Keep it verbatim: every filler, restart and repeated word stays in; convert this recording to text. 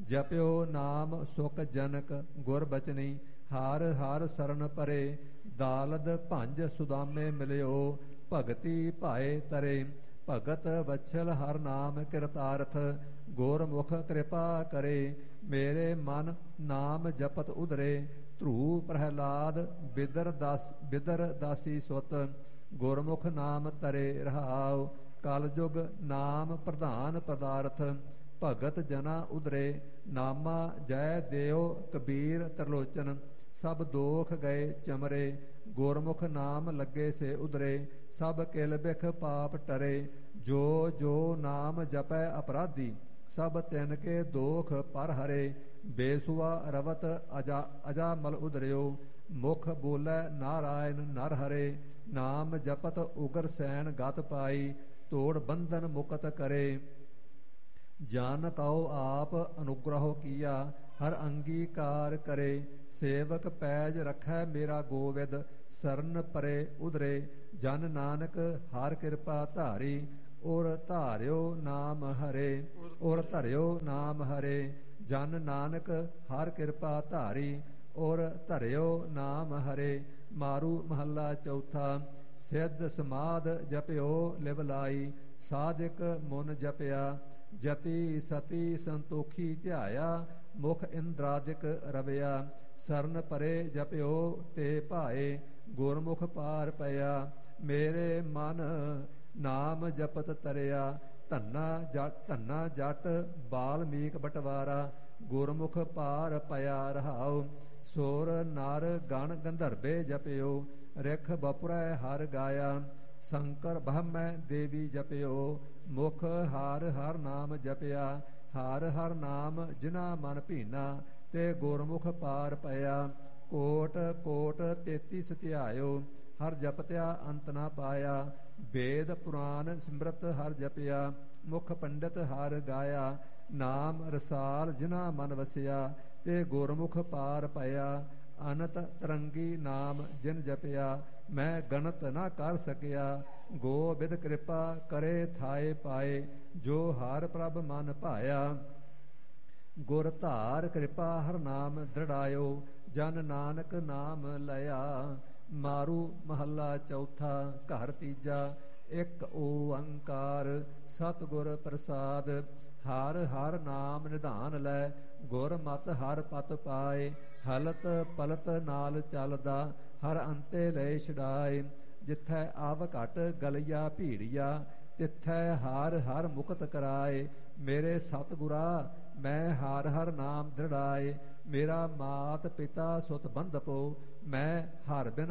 ਜਪਿਓ ਨਾਮ ਸੁਖ ਜਨਕ ਗੁਰ ਬਚਨੀ, ਹਾਰ ਹਾਰ ਸਰਨ ਪਰੇ, ਦਾਲਦ ਭੰਜ ਸੁਦਾਮੇ ਮਿਲਿਓ, ਭਗਤੀ ਭਾਏ ਤਰੇ। ਭਗਤ ਵਛਲ ਹਰ ਨਾਮ ਕਿਰਤਾਰਥ, ਗੁਰਮੁਖ ਕਿਰਪਾ ਕਰੇ। ਮੇਰੇ ਮਨ ਨਾਮ ਜਪਤ ਉਧਰੇ, ਧਰੂ ਪ੍ਰਹਿਲਾਦ ਬਿਦਰ ਦਾਸ ਬਿਦਰ ਦਾਸੀ ਸੁਤ, ਗੁਰਮੁਖ ਨਾਮ ਤਰੇ ਰਹਾਉ। ਕਲ ਜੁਗ ਨਾਮ ਪ੍ਰਧਾਨ ਪਦਾਰਥ, ਭਗਤ ਜਨਾ ਉਧਰੇ। ਨਾਮਾ ਜੈ ਦਿਓ ਕਬੀਰ ਤਰਲੋਚਨ, ਸਭ ਦੋਖ ਗਏ ਚਮਰੇ। ਗੁਰਮੁਖ ਨਾਮ ਲੱਗੇ ਸੇ ਉਧਰੇ, ਸਭ ਕਿਲ ਬਿਖ ਪਾਪ ਟਰੇ। ਜੋ ਜੋ ਨਾਮ ਜਪੈ ਅਪਰਾਧੀ, ਸਭ ਤਿਨ ਕੇ ਦੋਖ ਪਰ ਹਰੇ। ਬੇਸੁਆ ਰਵਤ ਅਜਾ ਅਜਾ ਮਲ ਉਧਰਿਓ, ਮੁਖ ਬੋਲੇ ਨਾਰਾਇਣ ਨਰ ਹਰੇ। ਨਾਮ ਜਪਤ ਉਗਰ ਸੈਨ ਗਤ ਪਾਈ, ਤੋੜ ਬੰਧਨ ਮੁਕਤ ਕਰੇ। ਜਨ ਕਉ ਆਪ ਅਨੁਗ੍ਰਹ ਕੀਆ, ਹਰ ਅੰਗੀਕਾਰ ਕਰੇ। ਸੇਵਕ ਪੈਜ ਰਖੈ ਮੇਰਾ ਗੋਵਿੰਦ, ਸਰਨ ਪਰੇ ਉਧਰੇ। ਜਨ ਨਾਨਕ ਹਰ ਕਿਰਪਾ ਧਾਰੀ, ਔਰ ਧਾਰਿਓ ਨਾਮ ਹਰੇ, ਔਰ ਧਰਿਓ ਨਾਮ ਹਰੇ। ਜਨ ਨਾਨਕ ਹਰ ਕਿਰਪਾ ਧਾਰੀ, ਔਰ ਧਰਿਓ ਨਾਮ ਹਰੇ। ਮਾਰੂ ਮਹੱਲਾ ਚੌਥਾ। ਸਿੱਧ ਸਮਾਧ ਜਪਿਓ ਲਿਵ ਲਾਈ, ਸਾਧਿਕ ਮੁਨ ਜਪਿਆ। ਜਤੀ ਸਤੀ ਸੰਤੋਖੀ ਧਿਆਇਆ, ਮੁਖ ਇੰਦਰਾਦਿਕ ਰਵਿਆ। ਸਰਨ ਪਰੇ ਜਪਿਓ ਤੇ ਭਾਏ, ਗੁਰਮੁਖ ਪਾਰ ਪਿਆ। ਮੇਰੇ ਮਨ ਨਾਮ ਜਪਤ ਤਰਿਆ, ਧੰਨਾ ਜਟ ਧੰਨਾ ਜਟ ਬਾਲਮੀਕ ਬਟਵਾਰਾ। ਗੁਰਮੁਖ ਪਾਰ ਪਿਆ ਰਹਾਉ। ਸੁਰ ਨਰ ਗਣ ਗੰਧਰਵੇ ਜਪਿਓ, ਰਿਖ ਬਪੁਰੈ ਹਰ ਗਾਇਆ। ਸ਼ੰਕਰ ਬ੍ਰਹਮੈ ਦੇਵੀ ਜਪਿਓ, ਮੁਖ ਹਰ ਹਰ ਨਾਮ ਜਪਿਆ। ਹਰ ਹਰ ਨਾਮ ਜਿਨਾ ਮਨ ਭੀਨਾ, ਤੇ ਗੁਰਮੁਖ ਪਾਰ ਪਿਆ। ਕੋਟ ਕੋਟ ਤੇਤੀ ਸਤਿਆਇਓ, ਹਰ ਜਪਤਿਆ ਅੰਤ ਨਾ ਪਾਇਆ। ਵੇਦ ਪੁਰਾਨ ਸਿਮਰਤ ਹਰ ਜਪਿਆ, ਮੁਖ ਪੰਡਿਤ ਹਰ ਗਾਇਆ। ਨਾਮ ਰਸਾਲ ਜਿਨਾ ਮਨ ਵਸਿਆ, ਤੇ ਗੁਰਮੁਖ ਪਾਰ ਪਿਆ। ਅਨੰਤ ਤਰੰਗੀ ਨਾਮ ਜਿਨ ਜਪਿਆ, ਮੈਂ ਗਣਤ ਨਾ ਕਰ ਸਕਿਆ। ਗੋਬਿੰਦ ਕਿਰਪਾ ਕਰੇ ਥਾਏ ਪਾਏ, ਜੋ ਹਰ ਪ੍ਰਭ ਮਨ ਭਾਇਆ। ਗੁਰ ਧਾਰ ਕਿਰਪਾ ਹਰ ਨਾਮ ਦ੍ਰਿੜਾਇਓ, ਜਨ ਨਾਨਕ ਨਾਮ ਲਿਆ। ਮਾਰੂ ਮਹੱਲਾ ਚੌਥਾ। ਘਰ ਤੀਜਾ। ਇੱਕ ਓੰਕਾਰ ਸਤਿਗੁਰ ਪ੍ਰਸਾਦ। ਹਰ ਹਰ ਨਾਮ ਨਿਧਾਨ ਲੈ, ਗੁਰ ਮਤਿ ਹਰ ਪਤ ਪਾਏ। ਹਲਤ ਪਲਤ ਨਾਲ ਚੱਲਦਾ, ਹਰ ਅੰਤੇ ਲੈ ਛਡਾਏ। ਜਿੱਥੈ ਆਵ ਘਟ ਗਲਿਆ ਭੀੜੀਆ, ਤਿੱਥੈ ਹਰ ਹਰ ਮੁਕਤ ਕਰਾਏ। ਮੇਰੇ ਸਤਿਗੁਰਾ ਮੈਂ ਹਰ ਹਰ ਨਾਮ ਦ੍ਰਿੜਾਏ। ਮੇਰਾ ਮਾਤ ਪਿਤਾ ਸੁਤ ਬੰਧਪੋ, ਮੈਂ ਹਰ ਬਿਨ